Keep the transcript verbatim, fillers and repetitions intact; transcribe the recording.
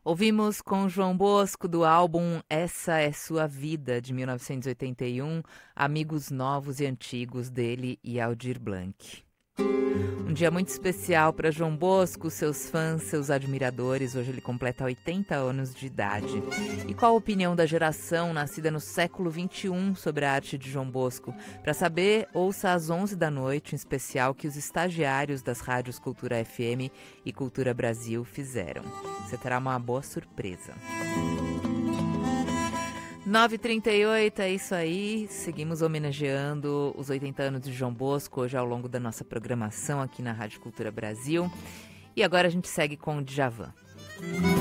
Ouvimos com João Bosco do álbum Essa é Sua Vida, de mil novecentos e oitenta e um, Amigos Novos e Antigos dele e Aldir Blanc. Um dia muito especial para João Bosco, seus fãs, seus admiradores. Hoje ele completa oitenta anos de idade. E qual a opinião da geração nascida no século vinte e um sobre a arte de João Bosco? Para saber, ouça às onze da noite, um especial que os estagiários das rádios Cultura F M e Cultura Brasil fizeram. Você terá uma boa surpresa. nove e trinta e oito, é isso aí. Seguimos homenageando os oitenta anos de João Bosco hoje ao longo da nossa programação aqui na Rádio Cultura Brasil. E agora a gente segue com o Djavan.